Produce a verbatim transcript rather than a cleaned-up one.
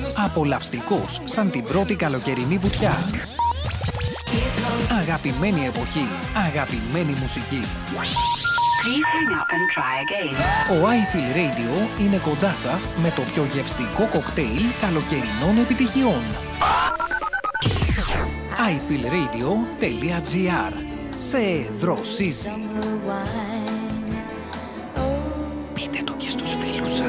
Απολαυστικός σαν την πρώτη καλοκαιρινή βουτιά. Αγαπημένη εποχή, αγαπημένη μουσική. Ο iFeel Radio είναι κοντά σας με το πιο γευστικό κοκτέιλ καλοκαιρινών επιτυχιών. άι φιλ ρέιντιο τελεία τζι άρ. Σε δροσίζει. Πείτε το και στους φίλους σας.